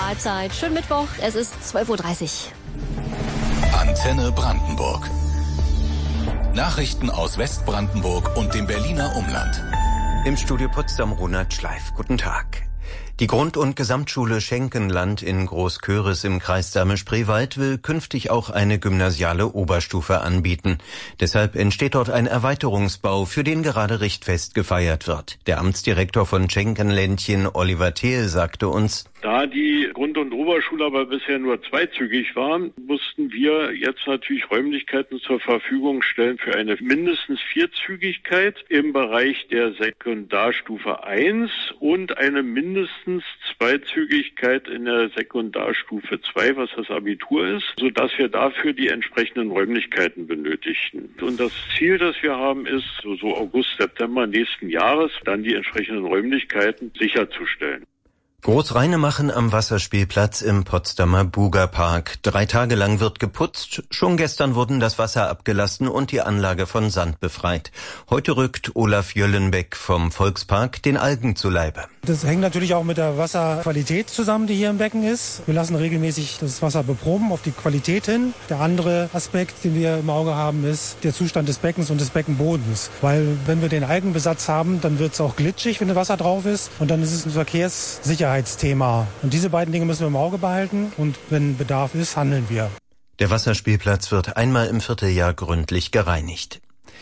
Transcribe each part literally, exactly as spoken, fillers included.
Mahlzeit. Schönen Mittwoch, es ist zwölf Uhr dreißig. Antenne Brandenburg. Nachrichten aus Westbrandenburg und dem Berliner Umland. Im Studio Potsdam Ronald Schleif. Guten Tag. Die Grund- und Gesamtschule Schenkenland in Großköris im Kreis Dahme-Spreewald will künftig auch eine gymnasiale Oberstufe anbieten. Deshalb entsteht dort ein Erweiterungsbau, für den gerade richtfest gefeiert wird. Der Amtsdirektor von Schenkenländchen, Oliver Thiel, sagte uns: Da die Grund- und Oberschule aber bisher nur zweizügig waren, mussten wir jetzt natürlich Räumlichkeiten zur Verfügung stellen für eine mindestens Vierzügigkeit im Bereich der Sekundarstufe eins und eine mindestens Zweizügigkeit in der Sekundarstufe zwei, was das Abitur ist, sodass wir dafür die entsprechenden Räumlichkeiten benötigten. Und das Ziel, das wir haben, ist, so, so August, September nächsten Jahres dann die entsprechenden Räumlichkeiten sicherzustellen. Großreinemachen am Wasserspielplatz im Potsdamer Bugerpark. Drei Tage lang wird geputzt. Schon gestern wurden das Wasser abgelassen und die Anlage von Sand befreit. Heute rückt Olaf Jöllenbeck vom Volkspark den Algen zu Leibe. Das hängt natürlich auch mit der Wasserqualität zusammen, die hier im Becken ist. Wir lassen regelmäßig das Wasser beproben auf die Qualität hin. Der andere Aspekt, den wir im Auge haben, ist der Zustand des Beckens und des Beckenbodens. Weil wenn wir den Algenbesatz haben, dann wird es auch glitschig, wenn das Wasser drauf ist. Und dann ist es ein Verkehrssicherheitsthema. Und diese beiden Dinge müssen wir im Auge behalten. Und wenn Bedarf ist, handeln wir. Der Wasserspielplatz wird einmal im Vierteljahr gründlich gereinigt.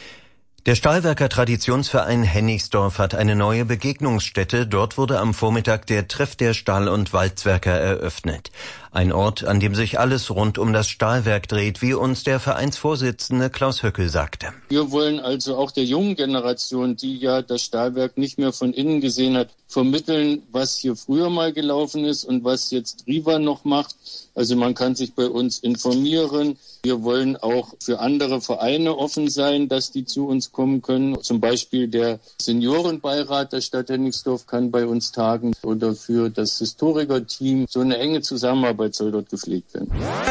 Der Stahlwerker Traditionsverein Hennigsdorf hat eine neue Begegnungsstätte. Dort wurde am Vormittag der Treff der Stahl- und Walzwerker eröffnet. Ein Ort, an dem sich alles rund um das Stahlwerk dreht, wie uns der Vereinsvorsitzende Klaus Höckel sagte. Wir wollen also auch der jungen Generation, die ja das Stahlwerk nicht mehr von innen gesehen hat, vermitteln, was hier früher mal gelaufen ist und was jetzt Riva noch macht. Also man kann sich bei uns informieren. Wir wollen auch für andere Vereine offen sein, dass die zu uns kommen können. Zum Beispiel der Seniorenbeirat der Stadt Hennigsdorf kann bei uns tagen oder für das Historikerteam. So eine enge Zusammenarbeit soll dort gepflegt werden.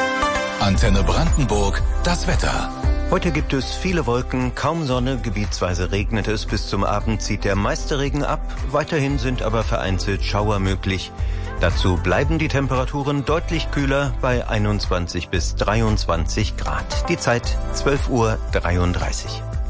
Antenne Brandenburg, das Wetter. Heute gibt es viele Wolken, kaum Sonne, gebietsweise regnet es. Bis zum Abend zieht der meiste Regen ab. Weiterhin sind aber vereinzelt Schauer möglich. Dazu bleiben die Temperaturen deutlich kühler bei einundzwanzig bis dreiundzwanzig Grad. Die Zeit zwölf Uhr dreiunddreißig.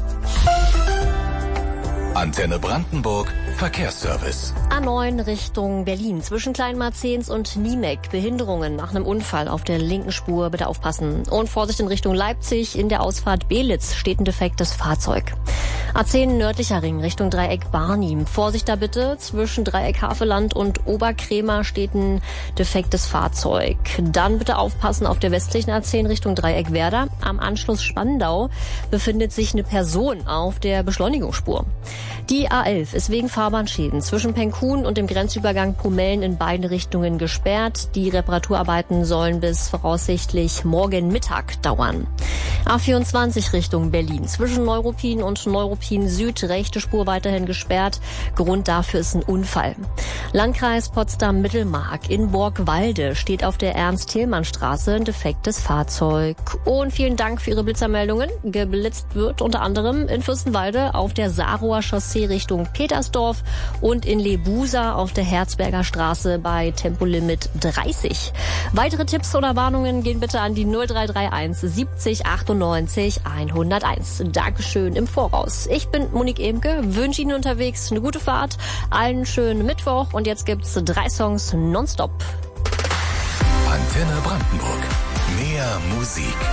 Antenne Brandenburg, Verkehrsservice. A neun Richtung Berlin zwischen Kleinmarzens und Niemek. Behinderungen nach einem Unfall auf der linken Spur. Bitte aufpassen. Und Vorsicht in Richtung Leipzig. In der Ausfahrt Belitz steht ein defektes Fahrzeug. A zehn nördlicher Ring Richtung Dreieck Barnim. Vorsicht da bitte. Zwischen Dreieck Haveland und Oberkrämer steht ein defektes Fahrzeug. Dann bitte aufpassen auf der westlichen A zehn Richtung Dreieck Werder. Am Anschluss Spandau befindet sich eine Person auf der Beschleunigungsspur. Die A elf ist wegen Fahrbahnschäden zwischen Penkhuhn und dem Grenzübergang Pomellen in beiden Richtungen gesperrt. Die Reparaturarbeiten sollen bis voraussichtlich morgen Mittag dauern. A vierundzwanzig Richtung Berlin zwischen Neuruppin und Neuruppin Süd, rechte Spur weiterhin gesperrt. Grund dafür ist ein Unfall. Landkreis Potsdam-Mittelmark in Borgwalde steht auf der Ernst-Thälmann-Straße ein defektes Fahrzeug. Und vielen Dank für Ihre Blitzermeldungen. Geblitzt wird unter anderem in Fürstenwalde auf der Saarroher Chaussee Richtung Petersdorf und in Lebusa auf der Herzberger Straße bei Tempolimit dreißig. Weitere Tipps oder Warnungen gehen bitte an die null drei drei eins siebzig achtundneunzig hunderteins. Dankeschön im Voraus. Ich bin Monique Emke, wünsche Ihnen unterwegs eine gute Fahrt, allen schönen Mittwoch und jetzt gibt's drei Songs nonstop. Antenne Brandenburg. Mehr Musik.